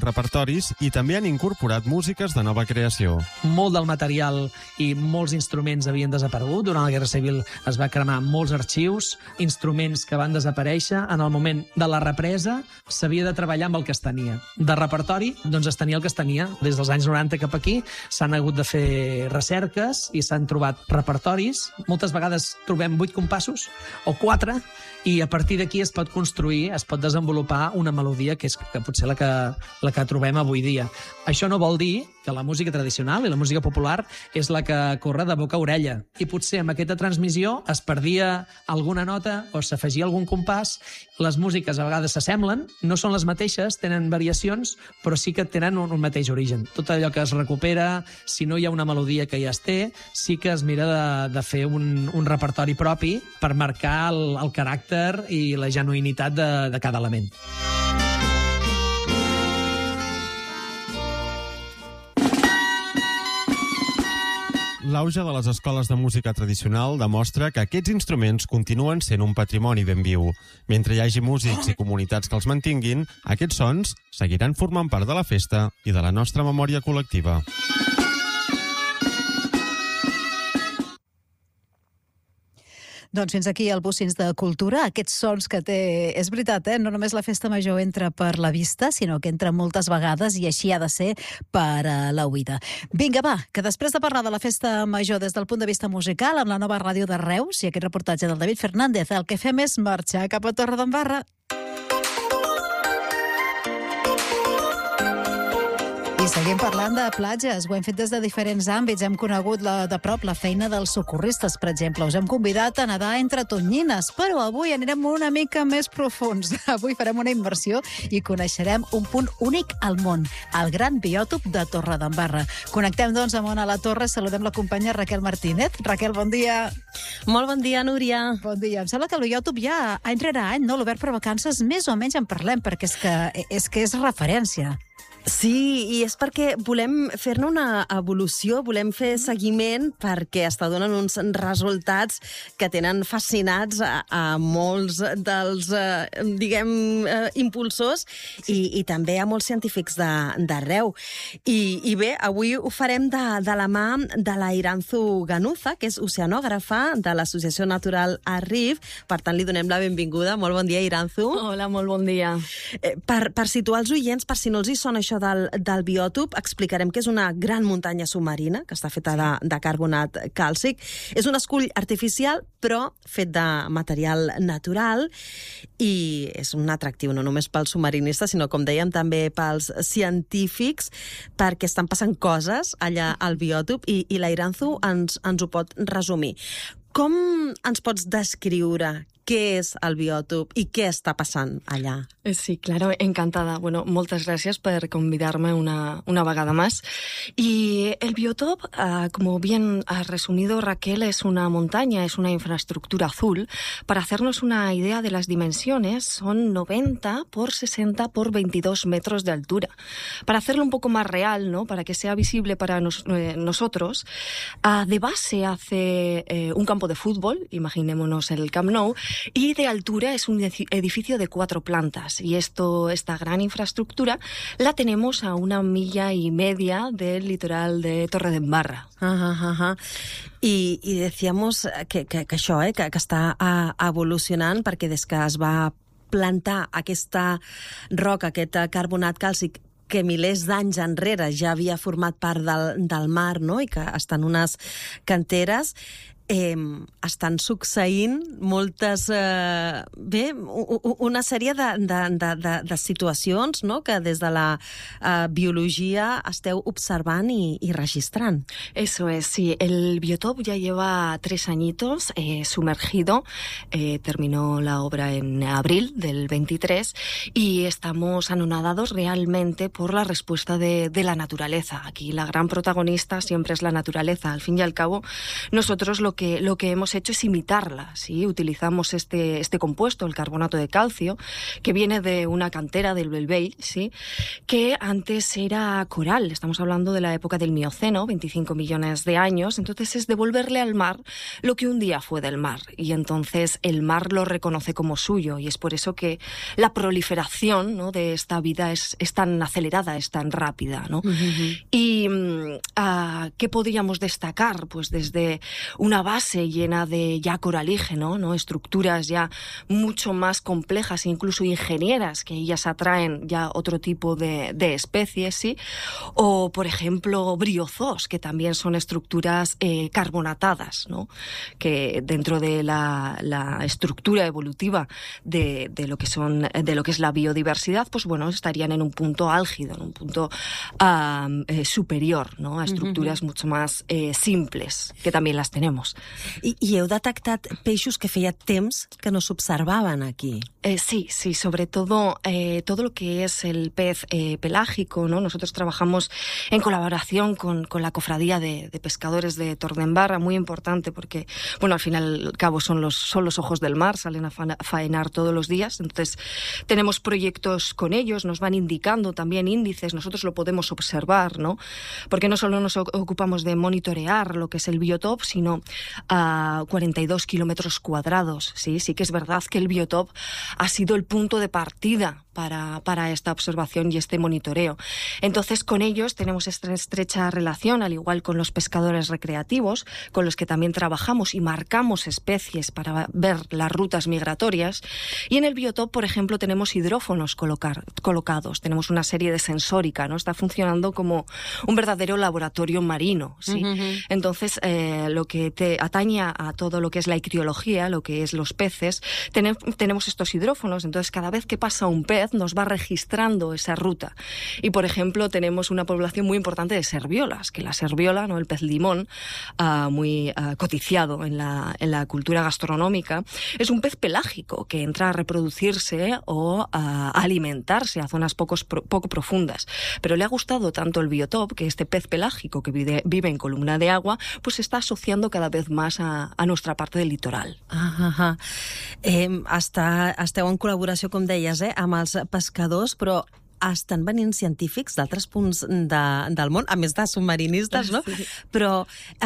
repertoris i també han incorporat músiques de nova creació. Molt del material i molts instruments havien desaparegut. Durant la Guerra Civil es va cremar molts arxius, instruments que van desaparèixer. En el moment de la represa s'havia de treballar amb el que es tenia. De repertori, doncs es tenia el que es tenia. Des dels anys 90 cap aquí s'han hagut de fer recerques i s'han trobat repertoris. Moltes vegades trobem 8 compassos o 4 i a partir d'aquí es pot construir, es pot desenvolupar una melodia que és potser la que trobem avui dia. Això no vol dir que la música tradicional i la música popular és la que corre de boca a orella. I potser amb aquesta transmissió es perdia alguna nota o s'afegia algun compàs. Les músiques a vegades s'assemblen, no són les mateixes, tenen variacions, però sí que tenen un mateix origen. Tot allò que es recupera, si no hi ha una melodia que ja es té, sí que es mira de fer un repertori propi per marcar el caràcter i la genuïnitat de cada element. L'auge de les escoles de música tradicional demostra que aquests instruments continuen sent un patrimoni ben viu. Mentre hi hagi músics i comunitats que els mantinguin, aquests sons seguiran formant part de la festa i de la nostra memòria col·lectiva. Doncs fins aquí el Bocins de Cultura, aquests sons que té, és veritat, no només la festa major entra per la vista, sinó que entra moltes vegades i així ha de ser per l'oïda. Vinga, va, que després de parlar de la festa major des del punt de vista musical, amb la nova ràdio de Reus i aquest reportatge del David Fernández, el que fem és marxar cap a Torredembarra. I seguim parlant de platges. Ho hem fet des de diferents àmbits. Hem conegut de prop la feina dels socorristes, per exemple. Us hem convidat a nedar entre tonyines, però avui anirem una mica més profuns. Avui farem una immersió i coneixerem un punt únic al món, el gran biòtop de Torredembarra. Connectem, doncs, amb Ona La Torre. Saludem la companya Raquel Martínez. Raquel, bon dia. Molt bon dia, Núria. Bon dia. Em sembla que el biòtop ja, any rere any, l'obert per vacances, més o menys en parlem, perquè és que és referència. Sí, i és perquè volem fer-ne una evolució, volem fer seguiment perquè està donant uns resultats que tenen fascinats a molts dels, impulsors i també a molts científics d'arreu. I bé, avui ho farem de la mà de la Iranzu Ganuza, que és oceanògrafa de l'Associació Natural Arrif. Per tant, li donem la benvinguda. Molt bon dia, Iranzu. Hola, molt bon dia. Per situar els oients, per si no els hi sona això del biòtop, explicarem que és una gran muntanya submarina que està feta de carbonat càlcic. És un escull artificial, però fet de material natural i és un atractiu no només pels submarinistes, sinó, com dèiem, també pels científics, perquè estan passant coses allà al biòtop i la Iranzu ens ho pot resumir. Com ens pots descriure què és el biòtop i què està passant allà? Sí, claro, encantada. Bueno, muchas gracias por convidarme una vegada más. Y el biotop, como bien ha resumido Raquel, es una montaña, es una infraestructura azul. Para hacernos una idea de las dimensiones, son 90 por 60 por 22 metros de altura. Para hacerlo un poco más real, ¿no? Para que sea visible para nosotros, de base hace un campo de fútbol, imaginémonos el Camp Nou, y de altura es un edificio de 4 plantas. Y esta gran infraestructura la tenemos a 1,5 millas del litoral de Torredembarra. I decíamos que això, que està evolucionant, perquè des que es va plantar aquesta roca, aquest carbonat càlcic, que milers d'anys enrere ja havia format part del mar, no? I que estan unes canteres, estan succeint moltes... una sèrie de situacions, no?, que des de la biologia esteu observant i registrant. Eso es, sí. El biotop ya lleva 3 añitos sumergido. Terminó la obra en abril del 23 y estamos anonadados realmente por la respuesta de la naturaleza. Aquí la gran protagonista siempre es la naturaleza. Al fin y al cabo, nosotros lo que hemos hecho es imitarla, ¿sí? Utilizamos este compuesto, el carbonato de calcio, que viene de una cantera del Belvei, ¿sí? Que antes era coral. Estamos hablando de la época del Mioceno, 25 millones de años. Entonces es devolverle al mar lo que un día fue del mar. Y entonces el mar lo reconoce como suyo. Y es por eso que la proliferación, ¿no?, de esta vida es tan acelerada, es tan rápida, ¿no? Y ¿qué podríamos destacar? Pues desde una base llena de ya coralígeno, ¿no?, estructuras ya mucho más complejas, incluso ingenieras, que ellas atraen ya otro tipo de especies, ¿sí? O, por ejemplo, briozoos, que también son estructuras carbonatadas, ¿no?, que dentro de la estructura evolutiva de lo que es la biodiversidad, pues bueno, estarían en un punto álgido, en un punto superior, ¿no?, a estructuras mucho más simples, que también las tenemos. I heu detectat peixos que feia temps que no s'observaven aquí. Sí, sobre todo lo que es el pez pelágico, ¿no? Nosotros trabajamos en colaboración con la cofradía de pescadores de Torredembarra, muy importante porque, bueno, al final y al cabo son los ojos del mar, salen a faenar todos los días, entonces tenemos proyectos con ellos, nos van indicando también índices, nosotros lo podemos observar, ¿no? Porque no solo nos ocupamos de monitorear lo que es el biotop, sino a 42 kilómetros cuadrados, ¿sí? Sí que es verdad que el biotop ha sido el punto de partida para esta observación y este monitoreo. Entonces, con ellos tenemos esta estrecha relación, al igual con los pescadores recreativos, con los que también trabajamos y marcamos especies para ver las rutas migratorias. Y en el biotop, por ejemplo, tenemos hidrófonos colocados, tenemos una serie de sensórica, ¿no? Está funcionando como un verdadero laboratorio marino, ¿sí? Entonces, lo que te atañe a todo lo que es la ictiología, lo que es los peces, tenemos estos hidrófonos, entonces cada vez que pasa un pez nos va registrando esa ruta. Y, por ejemplo, tenemos una población muy importante de serviolas, que la serviola, ¿no?, el pez limón, muy codiciado en la cultura gastronómica, es un pez pelágico que entra a reproducirse o a alimentarse a zonas poco profundas. Pero le ha gustado tanto el biotop que este pez pelágico que vive en columna de agua, pues se está asociando cada vez más a nuestra parte del litoral. Esteu en col·laboració, com deies, amb els pescadors, però estan venint científics d'altres punts del món, a més de submarinistes, no? Sí. Però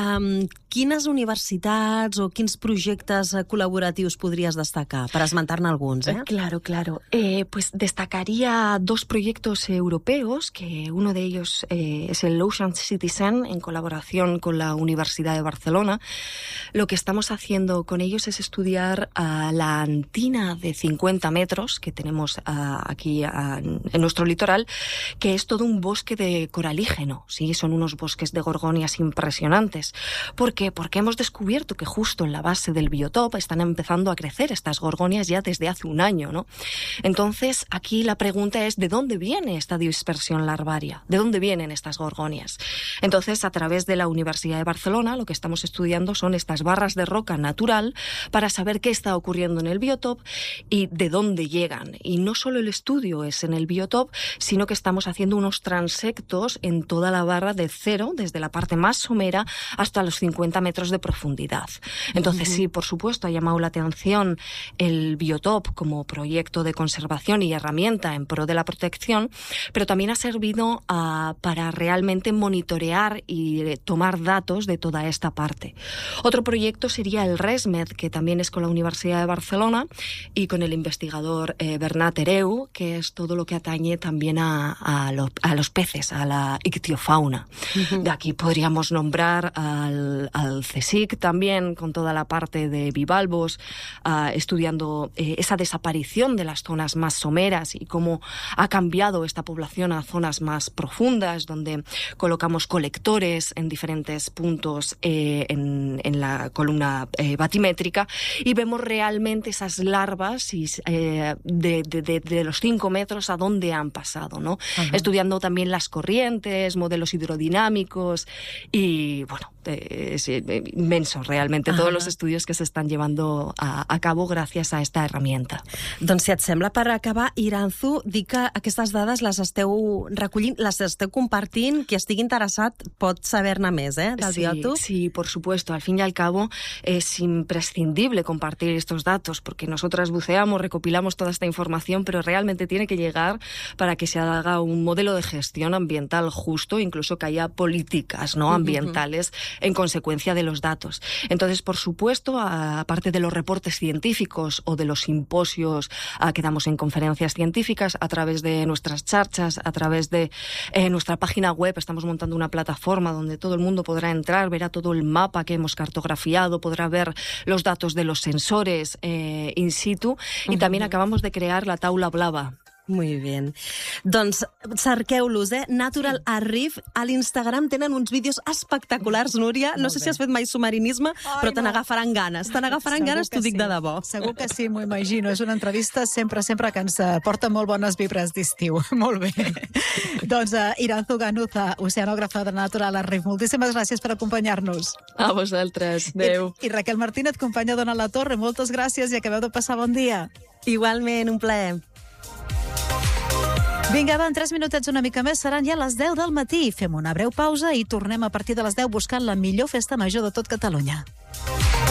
quines universitats o quins projectes col·laboratius podries destacar? Per esmentar-ne alguns, Claro. Pues destacaría dos proyectos europeos, que uno de ellos es el Ocean Citizen, en colaboración con la Universidad de Barcelona. Lo que estamos haciendo con ellos es estudiar la antina de 50 metros que tenemos aquí en nuestro litoral, que es todo un bosque de coralígeno, ¿sí? Son unos bosques de gorgonias impresionantes. ¿Por qué? Porque hemos descubierto que justo en la base del biotop están empezando a crecer estas gorgonias ya desde hace un año, ¿no? Entonces, aquí la pregunta es, ¿de dónde viene esta dispersión larvaria? ¿De dónde vienen estas gorgonias? Entonces, a través de la Universidad de Barcelona, lo que estamos estudiando son estas barras de roca natural para saber qué está ocurriendo en el biotop y de dónde llegan. Y no solo el estudio es en el biotop, sino que estamos haciendo unos transectos en toda la barra de cero, desde la parte más somera hasta los 50 metros de profundidad. Entonces, sí, por supuesto, ha llamado la atención el biotop como proyecto de conservación y herramienta en pro de la protección, pero también ha servido para realmente monitorear y tomar datos de toda esta parte. Otro proyecto sería el RESMED, que también es con la Universidad de Barcelona y con el investigador Bernat Hereu, que es todo lo que atañe también a los peces, a la ictiofauna. De aquí podríamos nombrar al CSIC también, con toda la parte de bivalvos, estudiando esa desaparición de las zonas más someras y cómo ha cambiado esta población a zonas más profundas, donde colocamos colectores en diferentes puntos en la columna batimétrica y vemos realmente esas larvas de los 5 metros a dónde han pasado, ¿no? Estudiando también las corrientes, modelos hidrodinámicos y, bueno, es inmenso realmente todos los estudios que se están llevando a cabo gracias a esta herramienta. Doncs si et sembla, per acabar, Iranzu, dir que aquestes dades les esteu recollint, les esteu compartint, qui estigui interessat pot saber-ne més, del biòtop. Sí, por supuesto. Al fin y al cabo es imprescindible compartir estos datos porque nosotras buceamos, recopilamos toda esta información, pero realmente tiene que llegar para que se haga un modelo de gestión ambiental justo, incluso que haya políticas, ¿no?, ambientales en consecuencia de los datos. Entonces, por supuesto, aparte de los reportes científicos o de los simposios que damos en conferencias científicas, a través de nuestras charchas, a través de nuestra página web, estamos montando una plataforma donde todo el mundo podrá entrar, verá todo el mapa que hemos cartografiado, podrá ver los datos de los sensores in situ, y también acabamos de crear la taula blava. Muy bien. Doncs cerqueu-los, Natural Reef. A l'Instagram tenen uns vídeos espectaculars, Núria. No sé si has fet mai submarinisme, però te n'agafaran ganes. Te n'agafaran ganes, t'ho dic de debò. Segur que sí, m'ho imagino. És una entrevista sempre que ens porta molt bones vibres d'estiu. Molt bé. Doncs Iranzu Ganuza, oceanògrafa de Natural Reef, moltíssimes gràcies per acompanyar-nos. A vosaltres. Adéu. I Raquel Martínez, companya d'Ona La Torre, moltes gràcies i acabeu de passar bon dia. Igualment, un plaer. Vinga, va, en 3 minutets una mica més, seran ja les 10 del matí. Fem una breu pausa i tornem a partir de les 10 buscant la millor festa major de tot Catalunya.